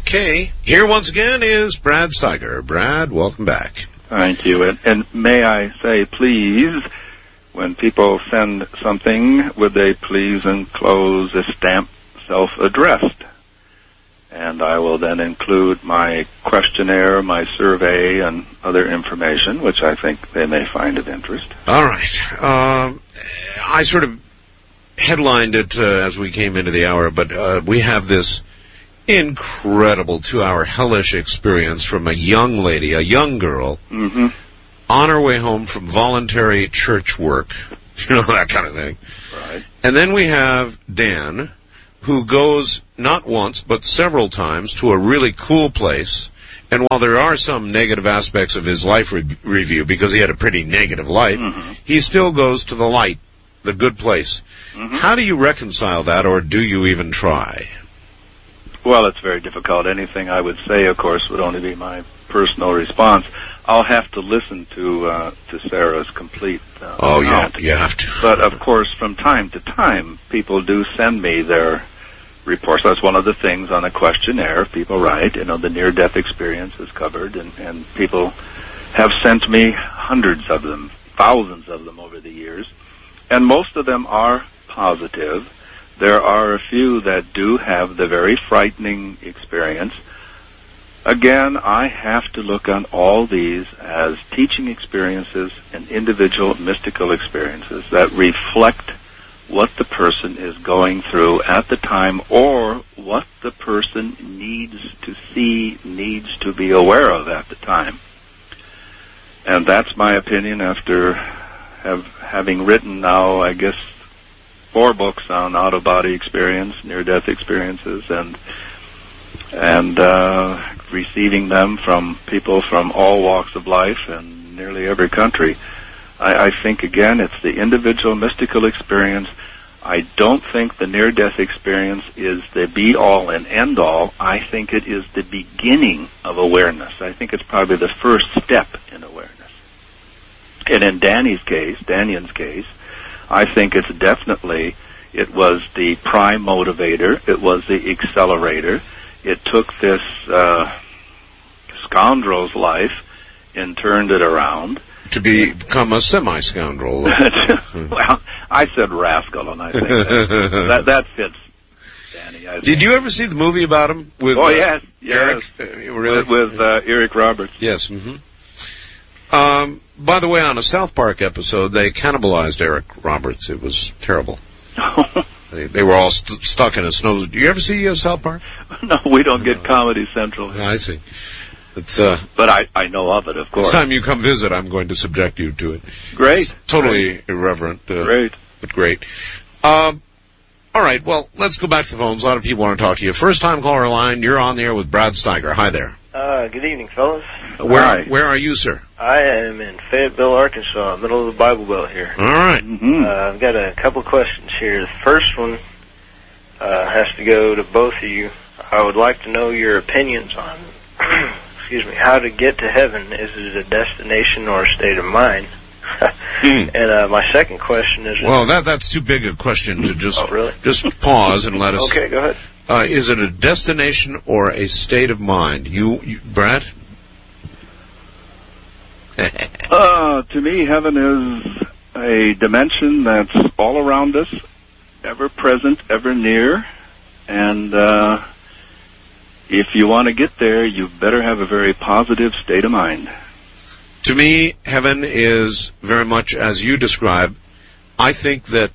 Okay. Here once again is Brad Steiger. Brad, welcome back. Thank you. And may I say, please, when people send something, would they please enclose a stamp self-addressed? And I will then include my questionnaire, my survey, and other information, which I think they may find of interest. All right. I sort of headlined it as we came into the hour, but we have this incredible 2-hour hellish experience from a young lady, a young girl, on her way home from voluntary church work, that kind of thing. Right. And then we have Dan, who goes not once but several times to a really cool place. And while there are some negative aspects of his life review, because he had a pretty negative life, he still goes to the light, the good place. How do you reconcile that, or do you even try? Well, it's very difficult. Anything I would say, of course, would only be my personal response. I'll have to listen to Sarah's complete account. You have to. But, of course, from time to time, people do send me their reports. That's one of the things on a questionnaire. People write, the near-death experience is covered, and people have sent me hundreds of them, thousands of them over the years, and most of them are positive. There are a few that do have the very frightening experience. Again, I have to look on all these as teaching experiences and individual mystical experiences that reflect what the person is going through at the time, or what the person needs to see, needs to be aware of at the time. And that's my opinion after having written now, I guess, 4 books on out-of-body experience, near-death experiences, and receiving them from people from all walks of life and nearly every country. I think, again, it's the individual mystical experience. I don't think the near-death experience is the be-all and end-all. I think it is the beginning of awareness. I think it's probably the first step in awareness. And in Danion's case, I think it was the prime motivator, it was the accelerator. It took this scoundrel's life and turned it around. To become a semi-scoundrel. Well, I said rascal, and I think that fits, Danny. Did you ever see the movie about him? With, yes. Eric? Really? With Eric Roberts. Yes. By the way, on a South Park episode, they cannibalized Eric Roberts. It was terrible. They were all stuck in a snow. Do you ever see South Park? No, we don't get Comedy Central here. I see. But I know of it, of course. Next time you come visit, I'm going to subject you to it. Great. It's totally irreverent. Great. But great. All right, well, let's go back to the phones. A lot of people want to talk to you. First-time caller line, you're on the air with Brad Steiger. Hi there. Good evening, fellas. Where are you, sir? I am in Fayetteville, Arkansas, middle of the Bible Belt here. All right. I've got a couple questions here. The first one has to go to both of you. I would like to know your opinions on how to get to heaven. Is it a destination or a state of mind? And my second question is... Well, that's too big a question to just... Oh, really? Just pause and let us... Okay, go ahead. Is it a destination or a state of mind? You Brad? To me, heaven is a dimension that's all around us, ever present, ever near, and if you want to get there, you better have a very positive state of mind. To me, heaven is very much as you describe. I think that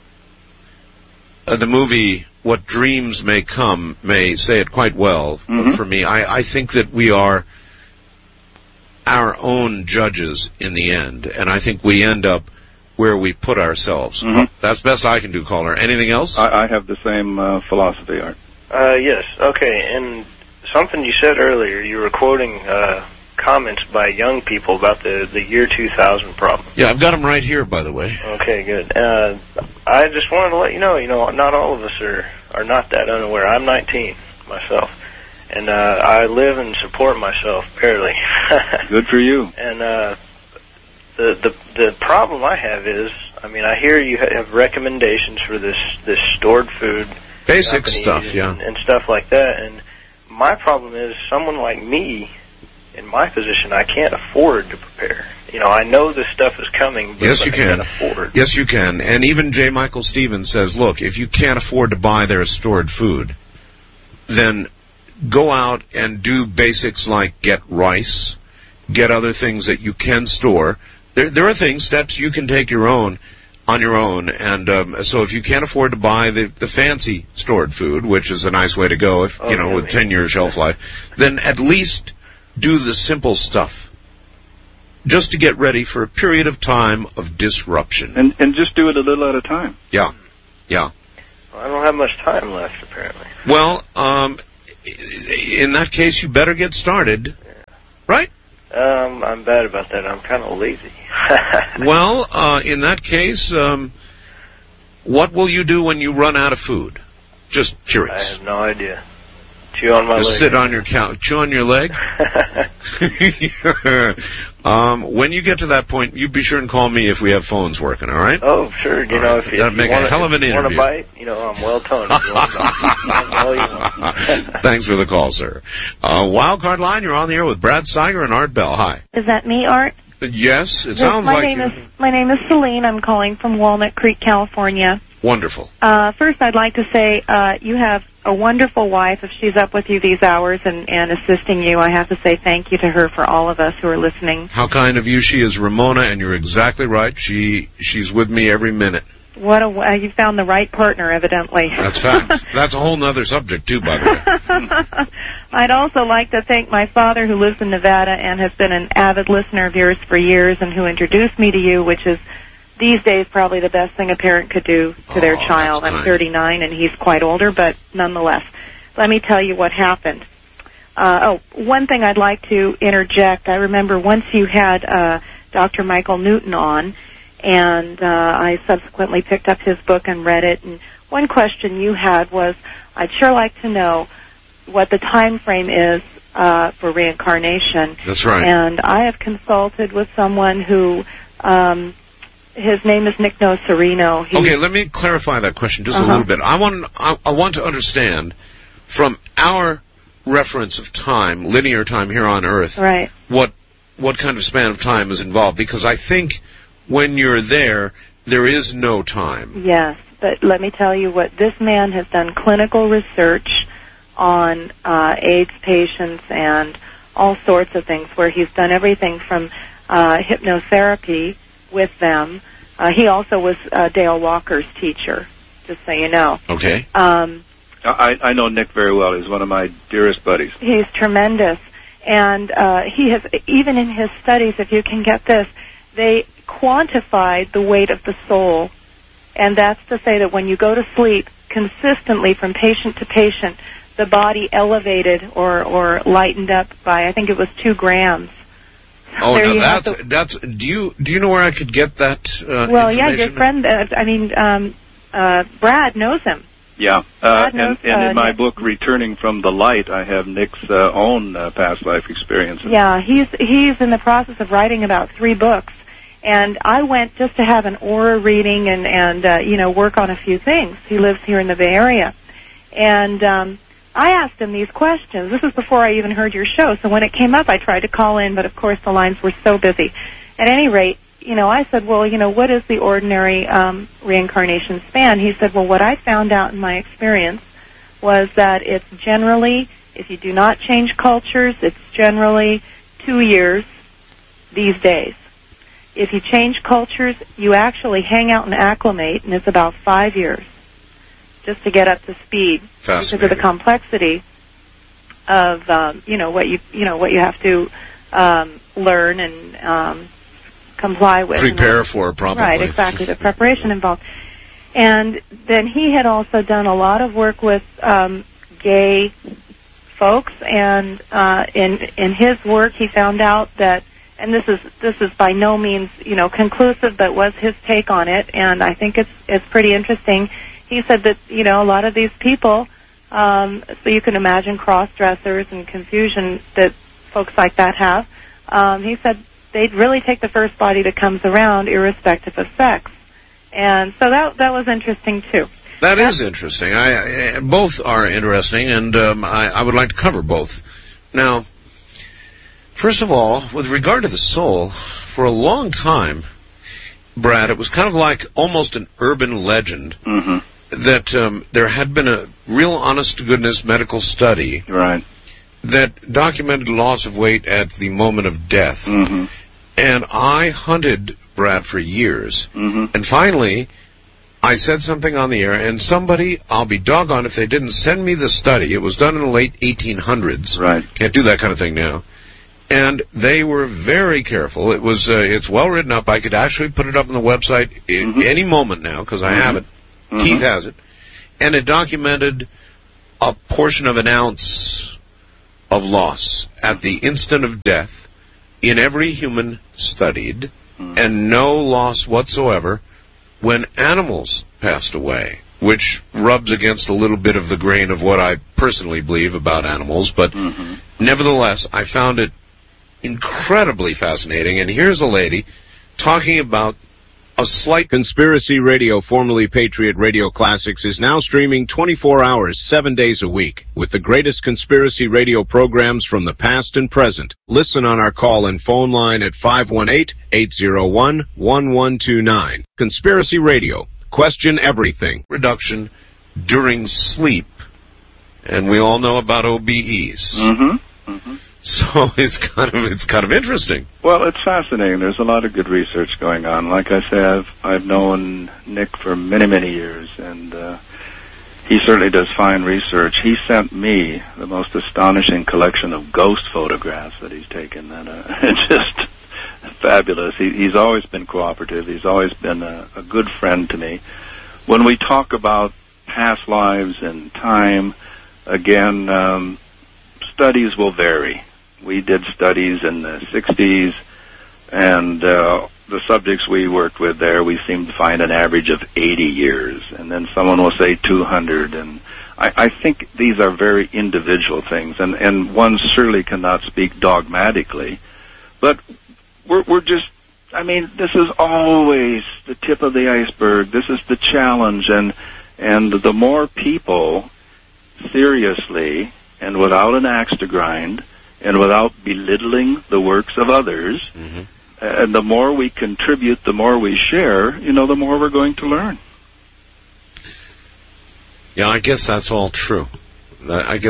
the movie What Dreams May Come may say it quite well for me. I think that we are our own judges in the end, and I think we end up where we put ourselves. That's best I can do, caller. Anything else? I have the same philosophy, Art. Yes, okay, and something you said earlier, you were quoting comments by young people about the year 2000 problem. Yeah, I've got them right here, by the way. Okay, good. I just wanted to let you know, not all of us are not that unaware. I'm 19 myself, and I live and support myself barely. Good for you. And the problem I have is, I hear you have recommendations for this stored food, basic stuff, and stuff like that. And my problem is someone like me, in my position, I can't afford to prepare. You know, I know this stuff is coming, but Yes, you I can. can't afford. Yes, you can. And even J. Michael Stevens says, look, if you can't afford to buy their stored food, then go out and do basics like get rice, get other things that you can store. There are steps you can take on your own. And so if you can't afford to buy the fancy stored food, which is a nice way to go, if with 10-year shelf life, then at least do the simple stuff, just to get ready for a period of time of disruption. And just do it a little at a time. Yeah. Well, I don't have much time left, apparently. Well, in that case, you better get started, right? I'm bad about that. I'm kind of lazy. Well, in that case, what will you do when you run out of food? Just I curious. have no idea. Chew on my leg. Just sit on your couch, chew on your leg. When you get to that point, you be sure and call me if we have phones working. All right? Oh, sure. You know, if you That'd make a hell of an want interview. to bite, I'm well toned. Thanks for the call, sir. Wildcard line, you're on the air with Brad Steiger and Art Bell. Hi. Is that me, Art? Yes, it sounds my like name you. My name is Celine. I'm calling from Walnut Creek, California. Wonderful. First, I'd like to say you have a wonderful wife. If she's up with you these hours and assisting you, I have to say thank you to her for all of us who are listening. How kind of you. She is Ramona, and you're exactly right. She's with me every minute. You found the right partner, evidently. That's fact. That's a whole nother subject, too, by the way. I'd also like to thank my father, who lives in Nevada and has been an avid listener of yours for years, and who introduced me to you, which is these days probably the best thing a parent could do to their child. I'm 39, and he's quite older, but nonetheless. Let me tell you what happened. One thing I'd like to interject. I remember once you had Dr. Michael Newton on, and I subsequently picked up his book and read it. And one question you had was, I'd sure like to know what the time frame is for reincarnation. That's right. And I have consulted with someone who, his name is Nick Nocerino. Okay, let me clarify that question just a little bit. I want to understand from our reference of time, linear time here on Earth, right, what kind of span of time is involved, because I think when you're there is no time. Yes, but let me tell you what this man has done: clinical research on AIDS patients and all sorts of things, where he's done everything from hypnotherapy with them. He also was Dale Walker's teacher, just so you know. Okay. I know Nick very well. He's one of my dearest buddies. He's tremendous. And he has, even in his studies, if you can get this, they quantified the weight of the soul. And that's to say that when you go to sleep, consistently from patient to patient, the body elevated or lightened up by, I think it was 2 grams. Oh, now that's. Do you know where I could get that well, information? Yeah, your friend. Brad knows him. Yeah, Brad knows, and in my Nick. book, Returning from the Light, I have Nick's own past life experiences. Yeah, he's in the process of writing about 3 books, and I went just to have an aura reading and work on a few things. He lives here in the Bay Area, and I asked him these questions. This was before I even heard your show, so when it came up, I tried to call in, but of course the lines were so busy. At any rate, I said, well, what is the ordinary reincarnation span? He said, well, what I found out in my experience was that it's generally, if you do not change cultures, it's generally 2 years these days. If you change cultures, you actually hang out and acclimate, and it's about 5 years just to get up to speed because of the complexity of what you have to learn and comply with. Prepare for, probably. Right, exactly, the preparation involved. And then he had also done a lot of work with gay folks, and in his work he found out that, and this is by no means conclusive, but was his take on it, and I think it's pretty interesting. He said that a lot of these people, so you can imagine cross-dressers and confusion that folks like that have. He said they'd really take the first body that comes around, irrespective of sex, and so that was interesting too. That is interesting. Both are interesting, and I would like to cover both. Now, first of all, with regard to the soul, for a long time, Brad, it was kind of like almost an urban legend that there had been a real honest-to-goodness medical study that documented loss of weight at the moment of death. And I hunted, Brad, for years. And finally, I said something on the air, and somebody, I'll be doggone if they didn't send me the study. It was done in the late 1800s. Can't do that kind of thing now. And they were very careful. It was, it's well written up. I could actually put it up on the website any moment now, because I have it. Keith has it. And it documented a portion of an ounce of loss at the instant of death in every human studied, and no loss whatsoever when animals passed away, which rubs against a little bit of the grain of what I personally believe about animals, but nevertheless, I found it incredibly fascinating. And here's a lady talking about a slight... Conspiracy Radio, formerly Patriot Radio Classics, is now streaming 24 hours, 7 days a week, with the greatest conspiracy radio programs from the past and present. Listen on our call and phone line at 518-801-1129. Conspiracy Radio. Question everything. Reduction during sleep. And we all know about OBEs. So it's kind of interesting. Well, it's fascinating. There's a lot of good research going on. Like I said, I've known Nick for many, many years, and he certainly does fine research. He sent me the most astonishing collection of ghost photographs that he's taken. And it's just fabulous. He's always been cooperative. He's always been a good friend to me. When we talk about past lives and time, again, studies will vary. We did studies in the 60s, and the subjects we worked with there, we seemed to find an average of 80 years, and then someone will say 200, and I think these are very individual things, and one surely cannot speak dogmatically, but we're just, I mean, this is always the tip of the iceberg. This is the challenge, and the more people seriously and without an axe to grind, and without belittling the works of others, and the more we contribute, the more we share, the more we're going to learn. Yeah, I guess that's all true. I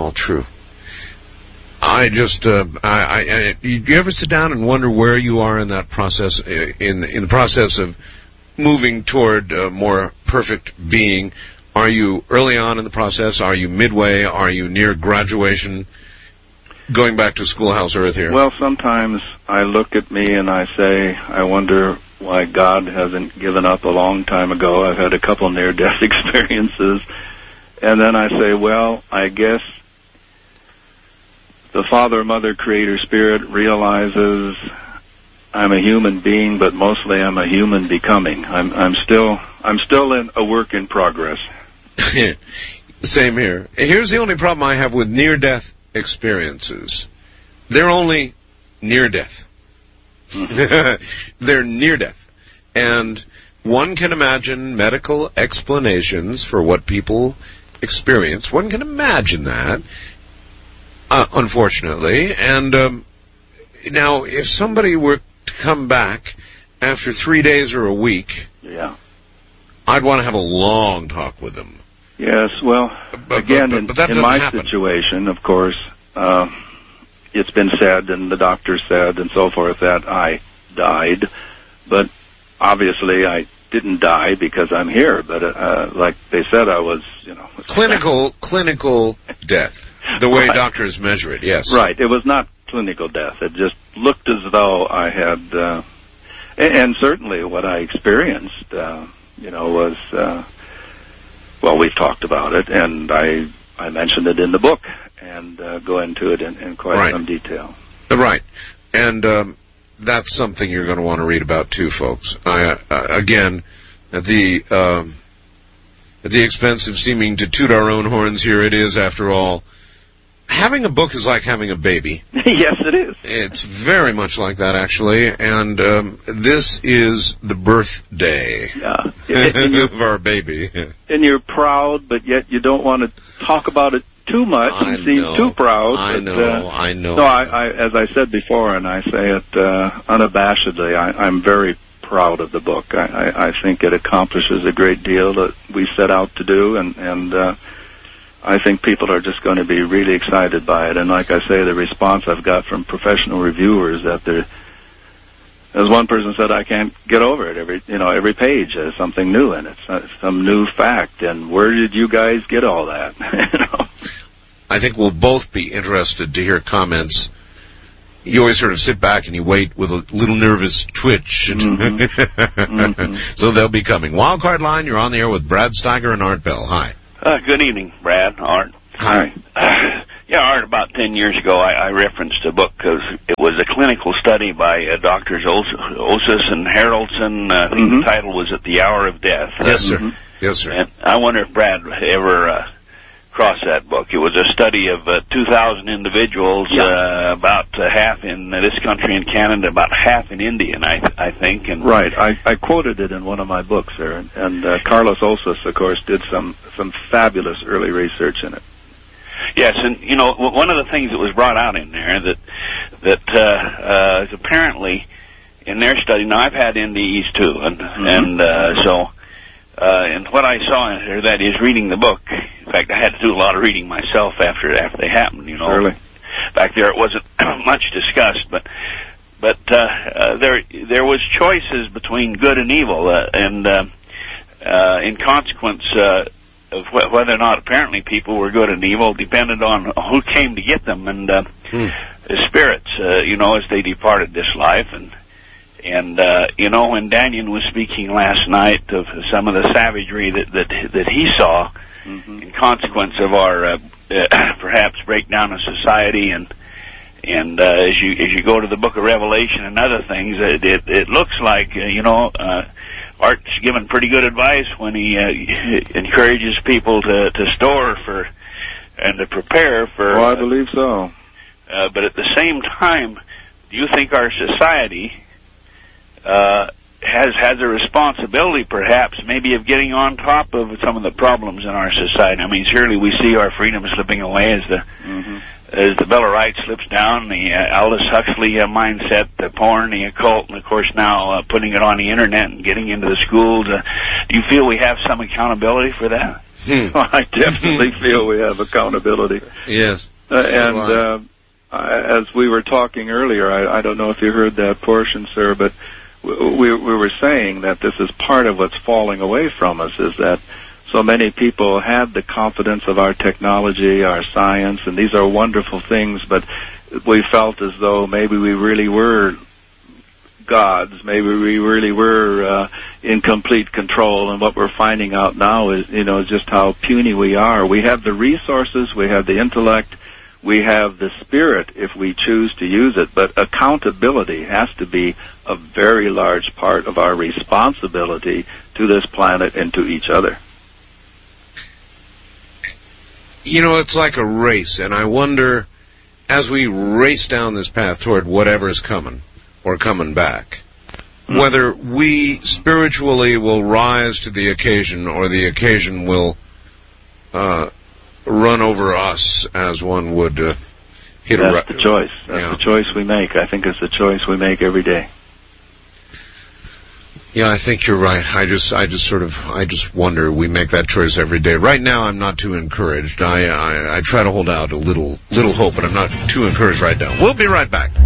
just, you ever sit down and wonder where you are in that process, in the process of moving toward a more perfect being? Are you early on in the process? Are you midway? Are you near graduation? Going back to Schoolhouse Earth here. Well, sometimes I look at me and I say, I wonder why God hasn't given up a long time ago. I've had a couple near-death experiences. And then I say, well, I guess the Father, Mother, Creator, Spirit realizes I'm a human being, but mostly I'm a human becoming. I'm still in a work in progress. Same here. Here's the only problem I have with near-death experiences. They're only near-death. They're near-death. And one can imagine medical explanations for what people experience. One can imagine that, unfortunately. And now, if somebody were to come back after 3 days or a week, I'd want to have a long talk with them. Yes, well, again, in my situation, of course, it's been said, and the doctor said, and so forth, that I died. But obviously, I didn't die because I'm here. But like they said, I was, clinical death. The way doctors measure it, yes. Right. It was not clinical death. It just looked as though I had, and certainly what I experienced, was. Well, we've talked about it, and I mentioned it in the book, and go into it in quite some detail. Right. And that's something you're going to want to read about, too, folks. Again, at the expense of seeming to toot our own horns here, it is, after all, having a book is like having a baby. Yes, it is. It's very much like that, actually. And this is the birthday of our baby. And you're proud, but yet you don't want to talk about it too much and seem too proud. I know. No, as I said before, and I say it unabashedly, I'm very proud of the book. I think it accomplishes a great deal that we set out to do, and I think people are just going to be really excited by it. And like I say, the response I've got from professional reviewers that they're, as one person said, I can't get over it. Every page has something new in it, some new fact. And where did you guys get all that? I think we'll both be interested to hear comments. You always sort of sit back and you wait with a little nervous twitch. Mm-hmm. So they'll be coming. Wildcard Line, you're on the air with Brad Steiger and Art Bell. Hi. Good evening, Brad, Art. Hi. Art, about 10 years ago, I referenced a book because it was a clinical study by Drs. Osis and Haraldson. I think the title was At the Hour of Death. Yes, sir. Yes, sir. And I wonder if Brad ever crossed that book. It was a study of 2,000 individuals, about half in this country and Canada, about half in India, I think. And right. I quoted it in one of my books there, and Carlos Osis, of course, did some fabulous early research in it. Yes, and one of the things that was brought out in there that is apparently in their study. Now I've had NDEs too, and what I saw in there, that is reading the book. In fact, I had to do a lot of reading myself after they happened. Surely. Back there it wasn't much discussed, but there was choices between good and evil, and in consequence of whether or not apparently people were good and evil depended on who came to get them, and the spirits, as they departed this life. And when Daniel was speaking last night of some of the savagery that he saw in consequence of our perhaps breakdown of society, and as you go to the Book of Revelation and other things, it looks like Art's given pretty good advice when he encourages people to store for and to prepare for. Oh, I believe so. But at the same time, do you think our society has a responsibility, perhaps, maybe of getting on top of some of the problems in our society? I mean, surely we see our freedom slipping away as the Bill of Rights slips down, the Aldous Huxley mindset, the porn, the occult, and of course now putting it on the internet and getting into the schools. Do you feel we have some accountability for that? I definitely feel we have accountability. Yes. As we were talking earlier, I don't know if you heard that portion, sir, but we were saying that this is part of what's falling away from us, is that so many people had the confidence of our technology, our science, and these are wonderful things, but we felt as though maybe we really were gods, maybe we really were in complete control, and what we're finding out now is, just how puny we are. We have the resources, we have the intellect, we have the spirit if we choose to use it, but accountability has to be a very large part of our responsibility to this planet and to each other. It's like a race, and I wonder, as we race down this path toward whatever's coming, or coming back, whether we spiritually will rise to the occasion, or the occasion will run over us, as one would hit That's the choice. That's the choice we make. I think it's the choice we make every day. Yeah, I think you're right. I just wonder. We make that choice every day. Right now, I'm not too encouraged. I try to hold out a little hope, but I'm not too encouraged right now. We'll be right back.